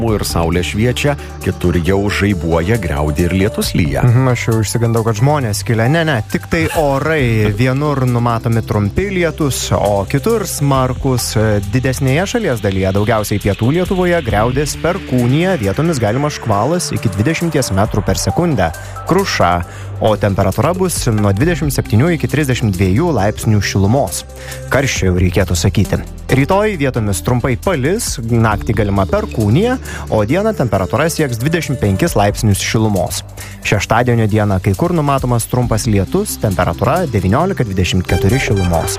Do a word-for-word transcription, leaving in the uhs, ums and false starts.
ir saulė šviečia, kitur jau žaibuoja, griaudė ir lietus lyja. Mhm, aš jau išsigandau, kad žmonės kilia. Ne, ne, tik tai orai. Vienur numatomi trumpi lietus, o kitur smarkus. Didesnėje šalies dalyje, daugiausiai pietų Lietuvoje, griaudės perkūnija, vietomis galimas škvalas iki dvidešimt metrų per sekundę. Kruša. O temperatūra bus nuo dvidešimt septynių iki trisdešimt dviejų laipsnių šilumos. Karščio jau reikėtų sakyti. Rytoj vietomis trumpai palis, naktį galima perkūnija, o dieną temperatūra sieks dvidešimt penkis laipsnius šilumos. Šeštadienio dieną kai kur numatomas trumpas lietus, temperatūra devyniolika dvidešimt keturi šilumos.